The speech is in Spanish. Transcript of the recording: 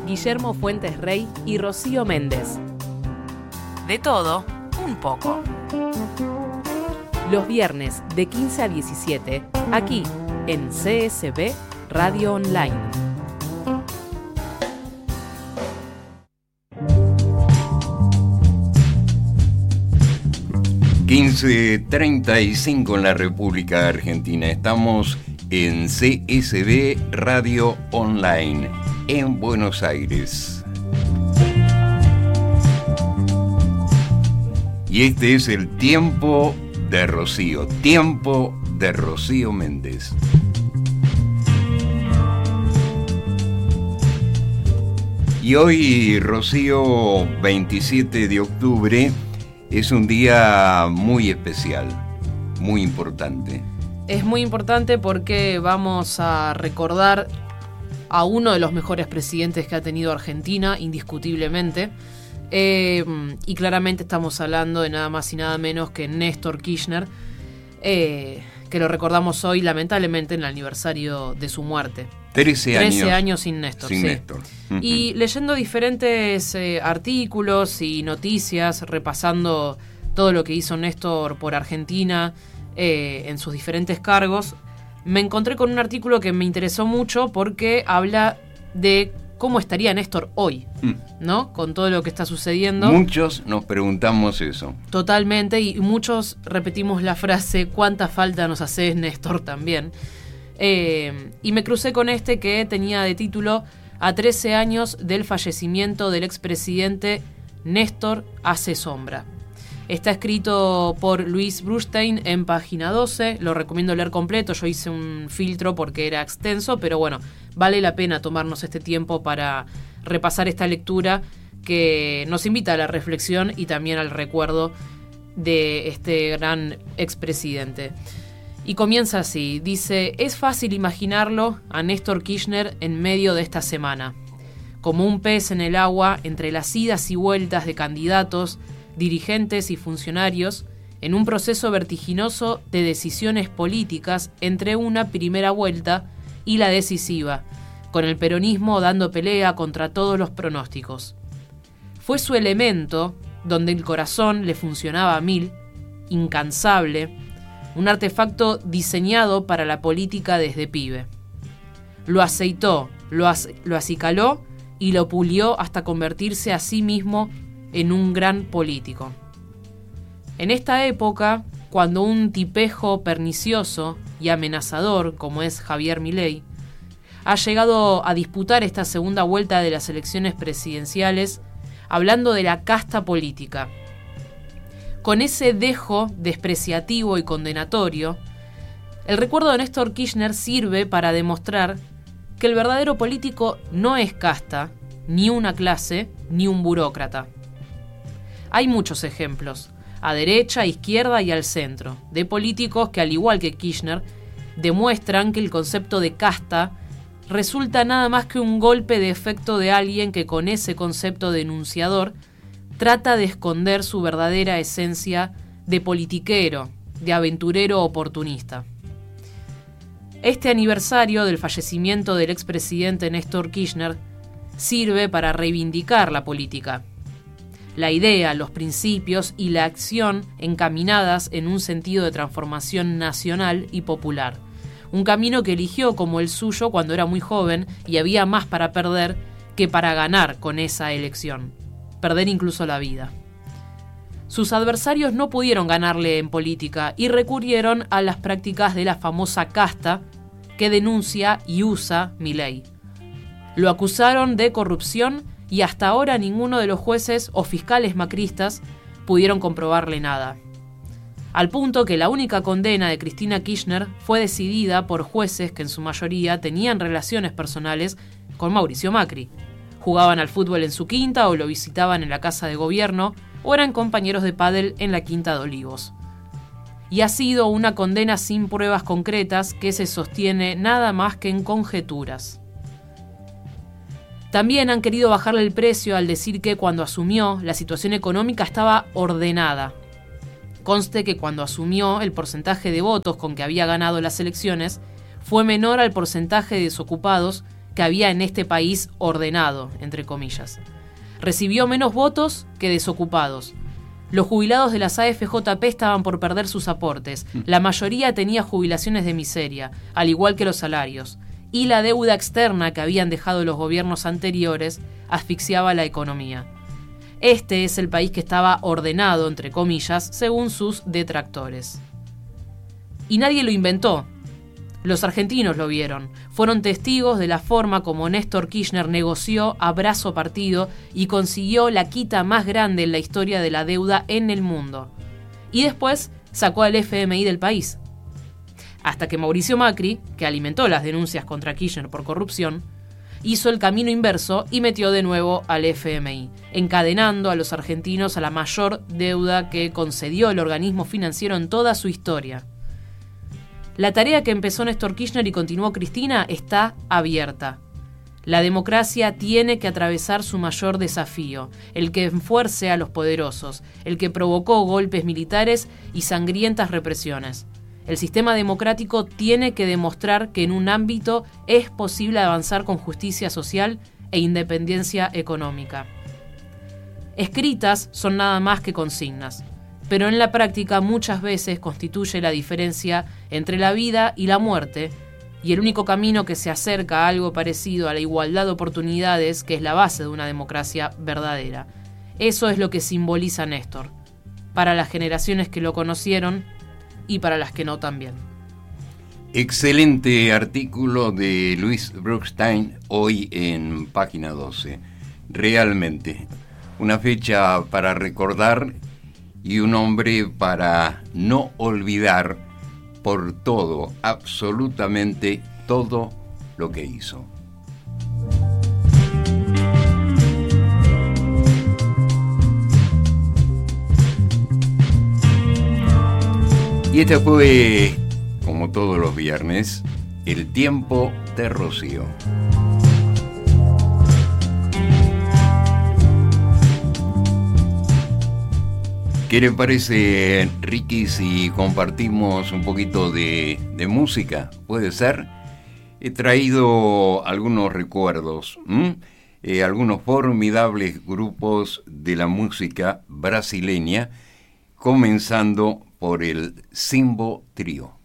Guillermo Fuentes Rey y Rocío Méndez. De todo, un poco. Los viernes de 15 a 17, aquí en CSB Radio Online. (15:35) en la República Argentina. Estamos en CSB Radio Online, en Buenos Aires. Y este es el tiempo de Rocío Méndez. Y hoy, Rocío, 27 de octubre, es un día muy especial, muy importante. Es muy importante porque vamos a recordar a uno de los mejores presidentes que ha tenido Argentina, indiscutiblemente. Y claramente estamos hablando de nada más y nada menos que Néstor Kirchner, que lo recordamos hoy, lamentablemente, en el aniversario de su muerte. 13 años sin Néstor. Sin sí. Néstor. Y leyendo diferentes artículos y noticias, repasando todo lo que hizo Néstor por Argentina en sus diferentes cargos, me encontré con un artículo que me interesó mucho porque habla de cómo estaría Néstor hoy, ¿no? Con todo lo que está sucediendo. Muchos nos preguntamos eso. Totalmente, y muchos repetimos la frase, ¿cuánta falta nos hace Néstor también? Y me crucé con este que tenía de título A 13 años del fallecimiento del expresidente, Néstor hace sombra. Está escrito por Luis Brustein en página 12, lo recomiendo leer completo, yo hice un filtro porque era extenso, pero bueno, vale la pena tomarnos este tiempo para repasar esta lectura que nos invita a la reflexión y también al recuerdo de este gran expresidente. Y comienza así, dice: es fácil imaginarlo a Néstor Kirchner en medio de esta semana, como un pez en el agua entre las idas y vueltas de candidatos, dirigentes y funcionarios, en un proceso vertiginoso de decisiones políticas entre una primera vuelta y la decisiva, con el peronismo dando pelea contra todos los pronósticos. Fue su elemento, donde el corazón le funcionaba a mil, incansable, un artefacto diseñado para la política desde pibe. Lo aceitó, lo acicaló y lo pulió hasta convertirse a sí mismo en un gran político. En esta época, cuando un tipejo pernicioso y amenazador como es Javier Milei ha llegado a disputar esta segunda vuelta de las elecciones presidenciales hablando de la casta política, con ese dejo despreciativo y condenatorio, el recuerdo de Néstor Kirchner sirve para demostrar que el verdadero político no es casta, ni una clase, ni un burócrata. Hay muchos ejemplos, a derecha, a izquierda y al centro, de políticos que, al igual que Kirchner, demuestran que el concepto de casta resulta nada más que un golpe de efecto de alguien que con ese concepto de enunciador trata de esconder su verdadera esencia de politiquero, de aventurero oportunista. Este aniversario del fallecimiento del expresidente Néstor Kirchner sirve para reivindicar la política. La idea, los principios y la acción encaminadas en un sentido de transformación nacional y popular. Un camino que eligió como el suyo cuando era muy joven y había más para perder que para ganar con esa elección. Perder incluso la vida. Sus adversarios no pudieron ganarle en política y recurrieron a las prácticas de la famosa casta que denuncia y usa Milei. Lo acusaron de corrupción y hasta ahora ninguno de los jueces o fiscales macristas pudieron comprobarle nada. Al punto que la única condena de Cristina Kirchner fue decidida por jueces que en su mayoría tenían relaciones personales con Mauricio Macri. Jugaban al fútbol en su quinta o lo visitaban en la casa de gobierno o eran compañeros de pádel en la Quinta de Olivos. Y ha sido una condena sin pruebas concretas que se sostiene nada más que en conjeturas. También han querido bajarle el precio al decir que cuando asumió la situación económica estaba ordenada. Conste que cuando asumió el porcentaje de votos con que había ganado las elecciones fue menor al porcentaje de desocupados que había en este país ordenado, entre comillas. Recibió menos votos que desocupados. Los jubilados de las AFJP estaban por perder sus aportes. La mayoría tenía jubilaciones de miseria, al igual que los salarios. Y la deuda externa que habían dejado los gobiernos anteriores asfixiaba la economía. Este es el país que estaba ordenado, entre comillas, según sus detractores. Y nadie lo inventó. Los argentinos lo vieron. Fueron testigos de la forma como Néstor Kirchner negoció a brazo partido y consiguió la quita más grande en la historia de la deuda en el mundo. Y después sacó al FMI del país. Hasta que Mauricio Macri, que alimentó las denuncias contra Kirchner por corrupción, hizo el camino inverso y metió de nuevo al FMI, encadenando a los argentinos a la mayor deuda que concedió el organismo financiero en toda su historia. La tarea que empezó Néstor Kirchner y continuó Cristina está abierta. La democracia tiene que atravesar su mayor desafío, el que enfuerce a los poderosos, el que provocó golpes militares y sangrientas represiones. El sistema democrático tiene que demostrar que en un ámbito es posible avanzar con justicia social e independencia económica. Escritas son nada más que consignas, pero en la práctica muchas veces constituye la diferencia entre la vida y la muerte, y el único camino que se acerca a algo parecido a la igualdad de oportunidades, que es la base de una democracia verdadera. Eso es lo que simboliza Néstor, para las generaciones que lo conocieron y para las que no también. Excelente artículo de Luis Bruckstein hoy en Página 12. Realmente, una fecha para recordar y un hombre para no olvidar por todo, absolutamente todo lo que hizo. Y este fue, como todos los viernes, el tiempo de Rocío. ¿Qué le parece, Ricky, si compartimos un poquito de música? ¿Puede ser? He traído algunos recuerdos, algunos formidables grupos de la música brasileña, comenzando por el Simbo Trío.